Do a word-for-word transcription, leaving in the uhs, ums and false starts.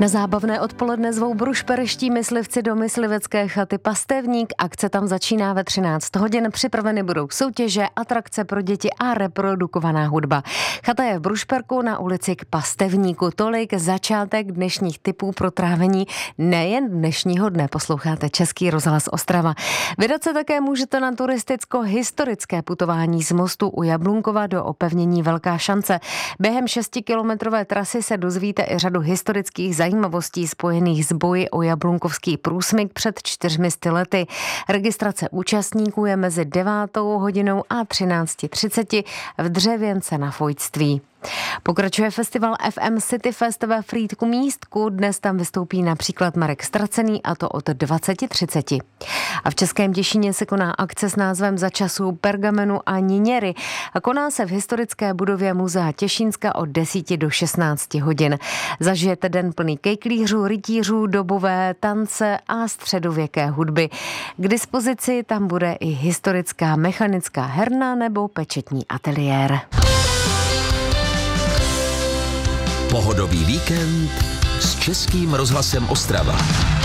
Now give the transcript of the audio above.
Na zábavné odpoledne zvou brušpereští myslivci do myslivecké chaty Pastevník. Akce tam začíná ve třináct hodin. Připraveny budou soutěže, atrakce pro děti a reprodukovaná hudba. Chata je v Brušperku na ulici k Pastevníku. Tolik začátek dnešních tipů pro trávení nejen dnešního dne. Posloucháte Český rozhlas Ostrava. Vydat se také můžete na turisticko-historické putování z mostu u Jablunkova do opevnění Velká šance. Během šestikilometrové trasy se dozvíte i řadu historických zajímavostí spojených s boji o Jablunkovský průsmyk před čtyřmi sty lety. Registrace účastníků je mezi devátou hodinou a třináct třicet v Dřevěnce na Fojtství. Pokračuje festival F M City Fest ve Frýdku Místku. Dnes tam vystoupí například Marek Stracený, a to od dvacet třicet. A v Českém Těšíně se koná akce s názvem Za časů pergamenu a niněry. A koná se v historické budově Muzea Těšínska od deseti do šestnácti hodin. Zažijete den plný kejklířů, rytířů, dobové tance a středověké hudby. K dispozici tam bude i historická mechanická herna nebo pečetní ateliér. Pohodový víkend s Českým rozhlasem Ostrava.